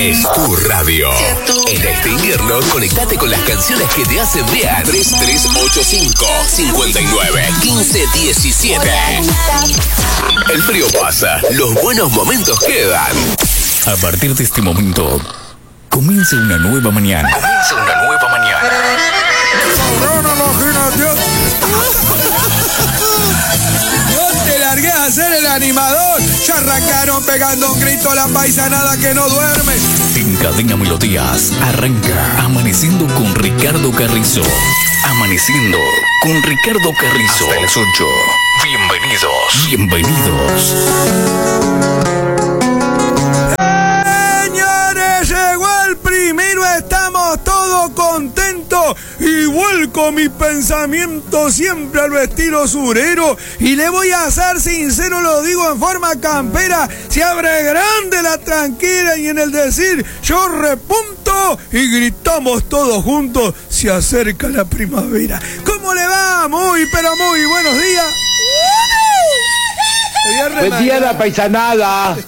es tu radio. En este invierno, conectate con las canciones que te hacen bien. 3385-59-1517. El frío pasa, los buenos momentos quedan. A partir de este momento, comienza una nueva mañana. No te largué a hacer el animador. Ya arrancaron pegando un grito la paisanada que no duerme. En Cadena Melodías arranca Amaneciendo con Ricardo Carrizo. Amaneciendo con Ricardo Carrizo. Hasta las 8. Bienvenidos. Señores, llegó el primero, estamos todos contentos y vuelco mi pensamiento siempre al estilo surero y le voy a ser sincero, lo digo en forma campera, se abre grande la tranquila y en el decir yo repunto y gritamos todos juntos, se acerca la primavera. ¿Cómo le va? Muy pero muy buenos días. Buen día la paisanada.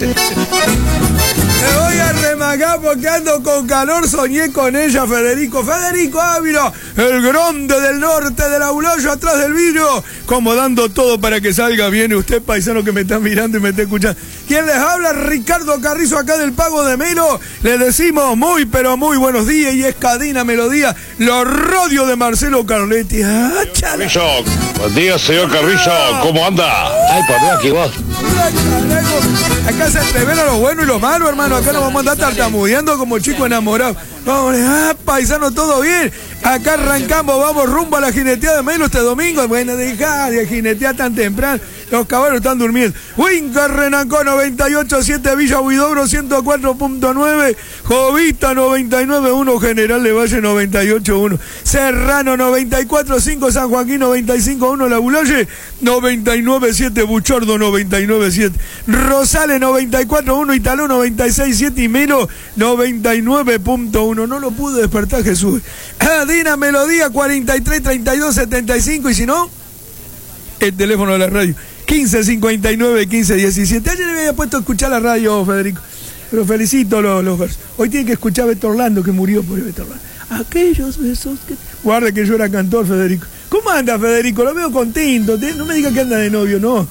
Me voy a remagar porque ando con calor, soñé con ella, Federico Ávila, el grande del norte del Aulollo, atrás del vidrio, como dando todo para que salga bien. Y usted, paisano que me está mirando y me está escuchando, ¿quién les habla? Ricardo Carrizo, acá del Pago de Melo. Le decimos muy, pero muy buenos días y es Cadena Melodía, la radio de Marcelo Carletti. Carrizo, buen día, señor Carrizo, ¿cómo anda? Ay, por Dios, que vos. Acá se entreveran lo bueno y lo malo, hermano. Acá nos vamos a andar tartamudeando como chicos enamorados. Vamos, paisano, todo bien. Acá arrancamos, vamos rumbo a la jineteada de Melo este domingo. Bueno, dejá de jinetear tan temprano. Los caballos están durmiendo. Wincar Renancó 98.7, Villa Huidobro 104.9, Jovita 99.1, General de Valle 98.1, Serrano 94.5, San Joaquín 95.1, La Bulaye 99.7, Buchordo 99.7, Rosales 94.1, Italó 96.7 y Melo 99.1. No lo pude despertar, Jesús. Dina Melodía 433275 y si no, el teléfono de la radio 1559-1517. Ayer me había puesto a escuchar la radio, Federico, pero felicito los versos. Hoy tiene que escuchar a Beto Orlando, que murió por Beto Orlando. Aquellos besos que... Guarda que yo era cantor, Federico. ¿Cómo anda, Federico? Lo veo contento. No me diga que anda de novio, no.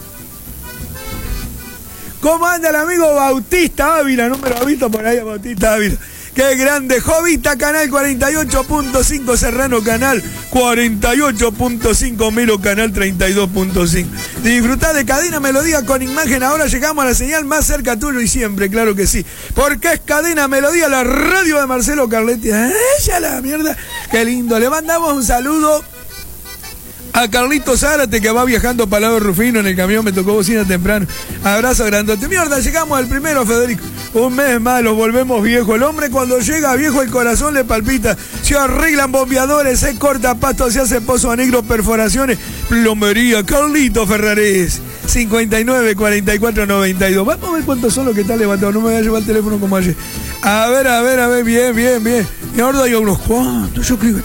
¿Cómo anda el amigo Bautista Ávila? No me lo ha visto por ahí a Bautista Ávila. ¡Qué grande! Jovita, canal 48.5, Serrano, canal 48.5, Melo, canal 32.5. Disfrutá de Cadena Melodía con imagen. Ahora llegamos a la señal más cerca tuyo y siempre, claro que sí. Porque es Cadena Melodía, la radio de Marcelo Carletti. ¡Ya la mierda! ¡Qué lindo! Le mandamos un saludo a Carlito Zárate, que va viajando para el lado Rufino en el camión, me tocó bocina temprano. Abrazo grandote. Mierda, llegamos al primero, Federico. Un mes más, lo volvemos viejo. El hombre cuando llega viejo el corazón le palpita. Se arreglan bombeadores, se corta pasto, se hace pozo a negro, perforaciones, plomería. Carlito Ferrares, 59 44 92. Vamos a ver cuántos son los que están levantados. No me voy a llevar el teléfono como ayer. A ver, bien. Y ahora hay unos cuantos. Yo creo que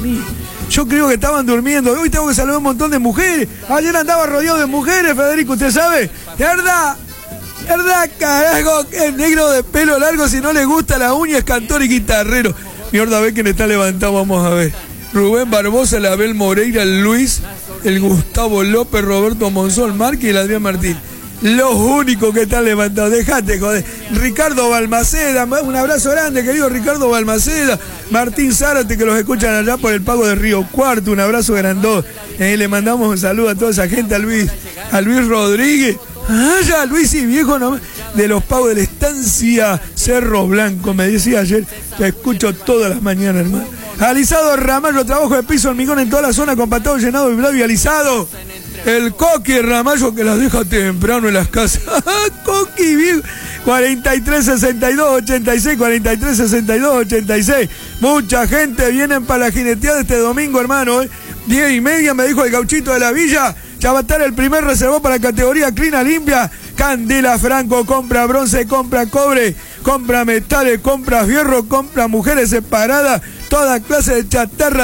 estaban durmiendo. Hoy tengo que saludar a un montón de mujeres. Ayer andaba rodeado de mujeres, Federico, ¿usted sabe? ¿Verdad, carajo? El negro de pelo largo, si no le gusta la uña, es cantor y guitarrero. Mierda, a ver quién está levantado, vamos a ver. Rubén Barbosa, el Abel Moreira, el Luis, el Gustavo López, Roberto Monzón Márquez y el Adrián Martín. Los únicos que están levantados, dejate, joder. Ricardo Balmaceda, un abrazo grande, querido Ricardo Balmaceda. Martín Zárate, que los escuchan allá por el Pago de Río Cuarto, un abrazo grandote. Le mandamos un saludo a toda esa gente, a Luis Rodríguez. Ya, Luis y viejo, no, de los Pagos de la Estancia Cerro Blanco, me decía ayer, te escucho todas las mañanas, hermano. Alisado Ramallo, trabajo de piso hormigón en toda la zona, compactado, llenado, vibrado y alisado. El Coqui Ramallo, que las deja temprano en las casas. Coqui, viejo. 43-62-86, 43-62-86. Mucha gente vienen para la jineteada este domingo, hermano. 10:30 me dijo el gauchito de la villa. Ya va a estar el primer reservado para la categoría Clina Limpia. Candela Franco, compra bronce, compra cobre, compra metales, compra fierro, compra mujeres separadas. Toda clase de chatarra.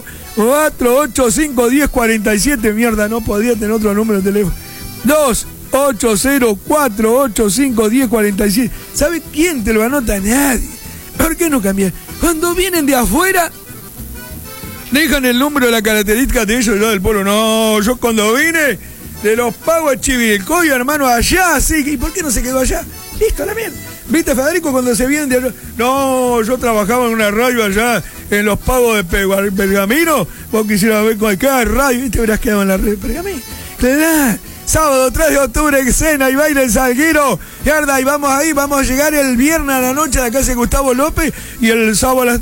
280-485-1047. Mierda, no podía tener otro número de teléfono. 804851047. ¿Sabe quién te lo anota? Nadie. ¿Por qué no cambiar? Cuando vienen de afuera, dejan el número de la característica de ellos, yo del pueblo. No, yo cuando vine de los pagos a Chivilcoy, hermano, allá, sí. ¿Y por qué no se quedó allá? Listo, la mierda. ¿Viste, Federico, cuando se vienen de allá? No, yo trabajaba en una radio allá, en los pagos de Pergamino. Vos quisieras ver cualquier radio, ¿viste? Hubieras quedado en la red de Pergamino. ¿Verdad? Sábado 3 de octubre, cena y baile en Salguero. Y vamos ahí, vamos a llegar el viernes a la noche a la casa de Gustavo López y el sábado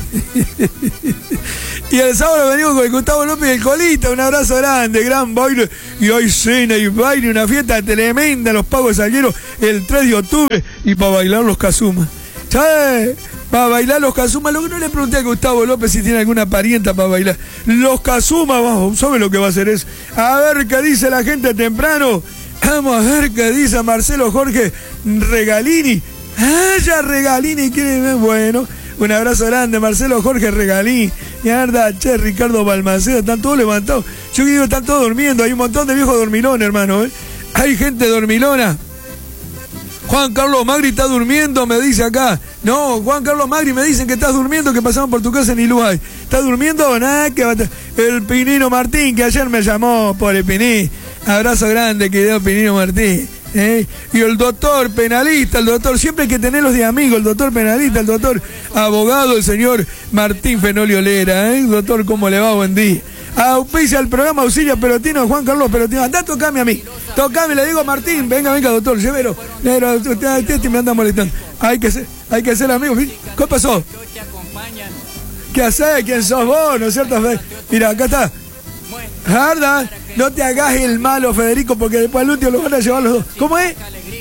y el sábado venimos con el Gustavo López y el Colita. Un abrazo grande, gran baile. Y hoy cena y baile, una fiesta tremenda, los pagos de Salguero el 3 de octubre. Y para bailar los Casumas. ¿Sabes? Para bailar los Casumas, lo que no le pregunté a Gustavo López si tiene alguna parienta para bailar. Los Casumas, vamos, ¿sabe lo que va a hacer eso? A ver qué dice la gente temprano. Vamos a ver qué dice Marcelo Jorge Regalini. Ya Regalini quiere ver, bueno. Un abrazo grande, Marcelo Jorge Regalini. Mierda, che, Ricardo Balmaceda, están todos levantados. Yo digo, están todos durmiendo. Hay un montón de viejos dormilones, hermano. Hay gente dormilona. Juan Carlos Magri está durmiendo, me dice acá. No, Juan Carlos Magri, me dicen que estás durmiendo, que pasamos por tu casa en Iluay. ¿Estás durmiendo? Nada, que el Pinino Martín, que ayer me llamó por el Piní. Abrazo grande, querido Pinino Martín. Y el doctor penalista, el doctor, siempre hay que tenerlos de amigos, el doctor penalista, el doctor abogado, el señor Martín Fenolio Lera. Doctor, ¿cómo le va? Buen día. Auspicia el programa Auxilio Perotino, Juan Carlos Perotino. Andá, tocame a mí. Tocame, le digo Martín. Venga, doctor, llévelo. Usted me anda molestando. Hay que ser amigos. ¿Qué pasó? ¿Qué haces? ¿Quién sos vos? ¿No es cierto? Mira, acá está. Jarda, no te hagas el malo, Federico, porque después al último lo van a llevar los dos. ¿Cómo es?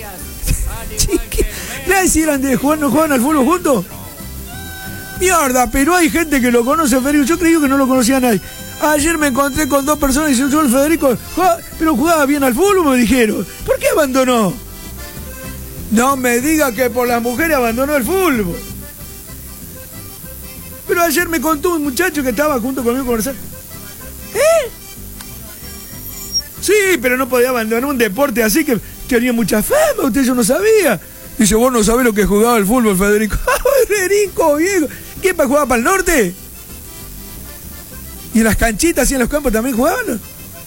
¿Le hicieron de jugar, no juegan al fútbol juntos? Mierda, pero hay gente que lo conoce, Federico. Yo creí que no lo conocía nadie. Ayer me encontré con dos personas y dice, yo el Federico, pero jugaba bien al fútbol, me dijeron. ¿Por qué abandonó? No me diga que por las mujeres abandonó el fútbol. Pero ayer me contó un muchacho que estaba junto conmigo conversando. Sí, pero no podía abandonar un deporte así que tenía mucha fama, usted yo no sabía. Dice, vos no sabés lo que jugaba el fútbol, Federico. Federico, viejo. ¿Qué, para jugar para el norte? ¿Y en las canchitas y en los campos también jugaban?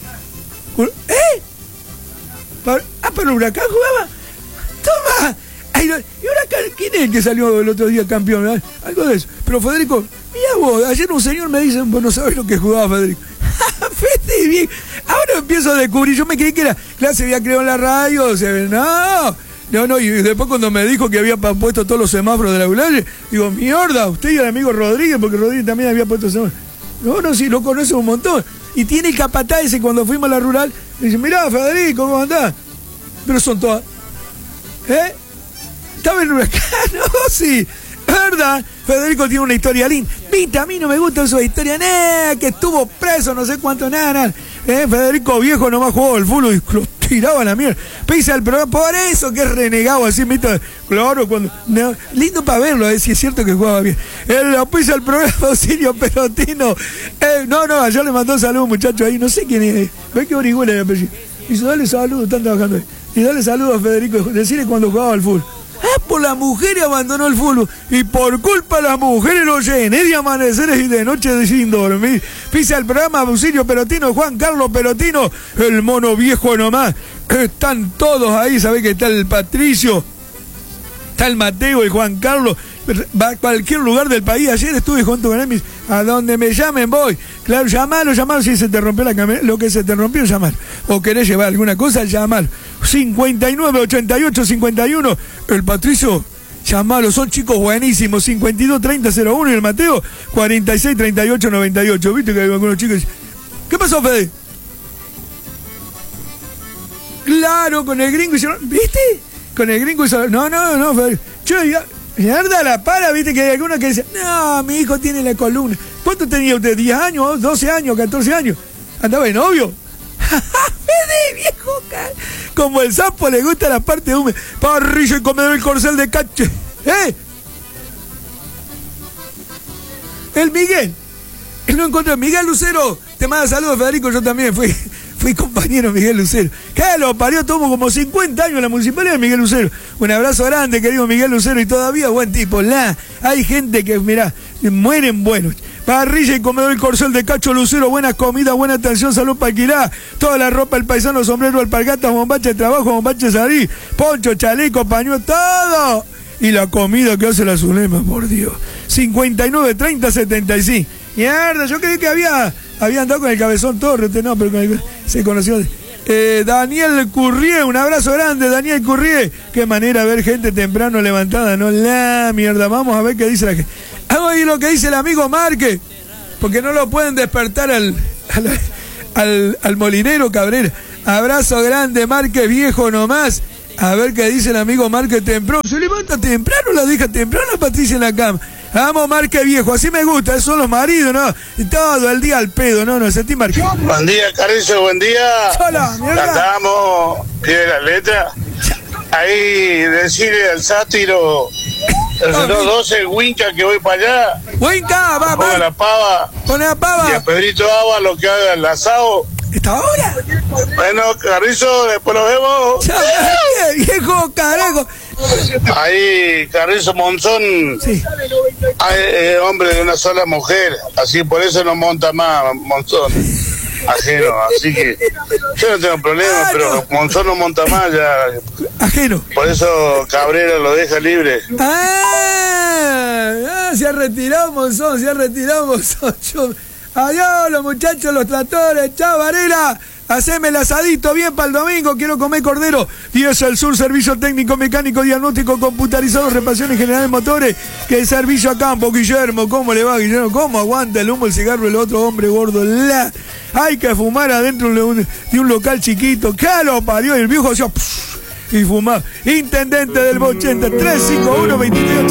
¿Para el Huracán jugaba? ¡Toma! Ay, no, ¿y Huracán quién es el que salió el otro día campeón? Algo de eso. Pero Federico, mira vos, ayer un señor me dice, vos no sabés lo que jugaba Federico. Fede, bien. Ahora empiezo a descubrir, yo me creí que era clase, había creado en la radio, o sea, no, y después cuando me dijo que había puesto todos los semáforos de la Eulalia, digo, mierda, usted y el amigo Rodríguez, porque Rodríguez también había puesto semáforos. No, sí, lo conoce un montón. Y tiene el capataz ese cuando fuimos a la rural, dice, mirá, Federico, ¿cómo andás? Pero son todas. ¿Estaba en Huracán? No, sí. ¿Verdad? Federico tiene una historia linda. Viste, a mí no me gusta su historia, que estuvo preso, no sé cuánto, nada. Federico viejo nomás jugó el fútbol y lo tiraba a la mierda. Pisa el programa, por eso que es renegado así, ¿viste? Claro, cuando. No, lindo para verlo, si es cierto que jugaba bien. Él pisa el programa Auxilio Perotino. Ayer le mandó saludos, muchacho, ahí, no sé quién es. Ve que orihuela de apellido. Dice, dale saludos, están trabajando ahí. Y dale saludos a Federico, decirle cuando jugaba al fútbol. Por las mujeres abandonó el fútbol. Y por culpa de las mujeres lo llené de amaneceres y de noche sin dormir. Pisa el programa Auxilio Perotino, Juan Carlos Perotino, el mono viejo nomás. Están todos ahí, ¿sabés que está el Patricio? Está el Mateo, el Juan Carlos. Va a cualquier lugar del país. Ayer estuve junto con él. A donde me llamen voy. Claro, llamalo. Si se te rompió la camioneta, lo que se te rompió, llamar. O querés llevar alguna cosa, llamar. 59 88 51. El Patricio, llamalo. Son chicos buenísimos. 52 30 01. Y el Mateo, 46 38 98. ¿Viste que hay algunos chicos? ¿Qué pasó, Fede? Claro, con el gringo hicieron. ¿Viste? Con el gringo hicieron. No, Fede. Che, ya. Mierda la para, viste que hay alguna que dice, no, mi hijo tiene la columna. ¿Cuánto tenía usted? ¿10 años? ¿12 años? ¿14 años? ¿Andaba de novio? Fede, viejo, como el sapo le gusta la parte húmeda. Parrillo y comedor el corcel de cache. El Miguel. No encontré. Miguel Lucero, te manda saludos, Federico, yo también fui fui compañero de Miguel Lucero. ¿Qué lo parió? Tuvo como 50 años en la municipalidad de Miguel Lucero. Un abrazo grande, querido Miguel Lucero, y todavía buen tipo. Hay gente que, mirá, mueren buenos. Parrilla y comedor El Corcel de Cacho Lucero, buenas comidas, buena atención, salud para alquilar, toda la ropa, el paisano, sombrero, alpargatas, bombacha de trabajo, bombacha de salir, poncho, chaleco, pañuelo, todo. Y la comida que hace la Zulema, por Dios. 59, 30, 75. Mierda, yo creí que había andado con el Cabezón Torres, no, pero se conoció. Daniel Currié, un abrazo grande, Daniel Currié. Qué manera de ver gente temprano levantada, no la mierda. Vamos a ver qué dice la gente. Vamos a ver lo que dice el amigo Márquez, porque no lo pueden despertar al molinero Cabrera. Abrazo grande, Márquez, viejo nomás. A ver qué dice el amigo Márquez temprano. Se levanta temprano, la deja temprano Patricia en la cama. Vamos, Márquez viejo, así me gusta, esos son los maridos, ¿no? Y todo el día al pedo, ¿no? Sentí Márquez. Buen día, Carrizo, buen día. Hola, mierda. Cantamos, pide la letra. Ahí decirle al sátiro, el 12 Winca que voy para allá. Winca, va. Ponga la pava. Pone la pava. Y a Pedrito Ava lo que haga el asado. ¿Esta hora? Bueno, Carrizo, después lo vemos. Chao, viejo carajo. Ahí, Carrizo Monzón, sí. Hombre de una sola mujer, así por eso no monta más Monzón, ajeno, así que yo no tengo problema, pero no. Monzón no monta más ya. Ajeno. Por eso Cabrera lo deja libre. Se ha retirado Monzón, Adiós, los muchachos, los tractores. Chao, Varela. Haceme el asadito bien para el domingo. Quiero comer cordero. 10 al Sur, servicio técnico, mecánico, diagnóstico, computarizado, reparaciones generales de motores. Que servicio a campo, Guillermo. ¿Cómo le va, Guillermo? ¿Cómo aguanta el humo, el cigarro, el otro hombre gordo? Hay que fumar adentro de un local chiquito. ¿Qué lo parió? Y el viejo hacía y fumaba. Intendente del 83, 51, 23.